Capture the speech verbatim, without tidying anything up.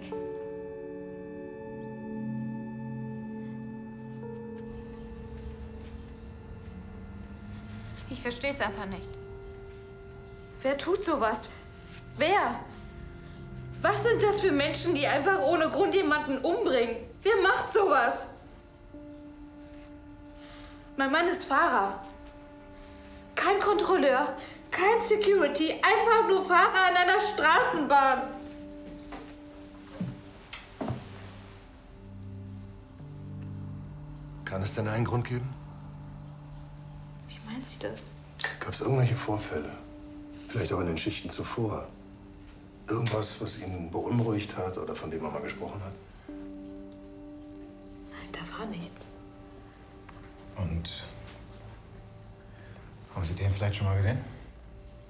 Nick. Ich verstehe es einfach nicht. Wer tut sowas? Wer? Was sind das für Menschen, die einfach ohne Grund jemanden umbringen? Wer macht sowas? Mein Mann ist Fahrer. Kein Kontrolleur, kein Security, einfach nur Fahrer in einer Straßenbahn. Kann es denn einen Grund geben? Wie meint sie das? Gab es irgendwelche Vorfälle? Vielleicht auch in den Schichten zuvor? Irgendwas, was ihn beunruhigt hat oder von dem er mal gesprochen hat? Nein, da war nichts. Und haben Sie den vielleicht schon mal gesehen?